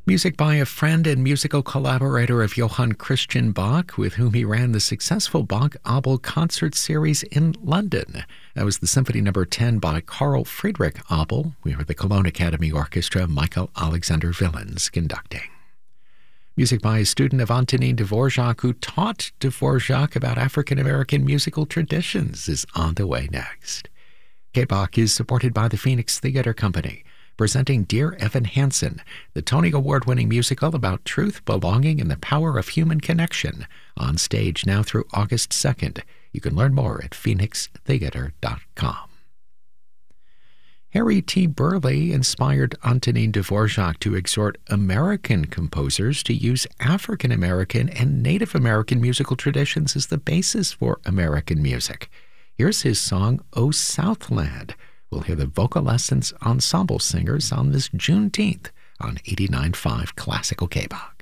Music by a friend and musical collaborator of Johann Christian Bach, with whom he ran the successful Bach-Abel concert series in London. That was the Symphony No. 10 by Carl Friedrich Abel. We heard the Cologne Academy Orchestra, Michael Alexander Villens conducting. Music by a student of Antonin Dvorak who taught Dvorak about African-American musical traditions is on the way next. K-Bach is supported by the Phoenix Theater Company, presenting Dear Evan Hansen, the Tony Award-winning musical about truth, belonging, and the power of human connection, on stage now through August 2nd. You can learn more at phoenixtheater.com. Harry T. Burleigh inspired Antonin Dvorak to exhort American composers to use African American and Native American musical traditions as the basis for American music. Here's his song, O Southland. We'll hear the Vocal Essence Ensemble singers on this Juneteenth on 89.5 Classical K-Bach.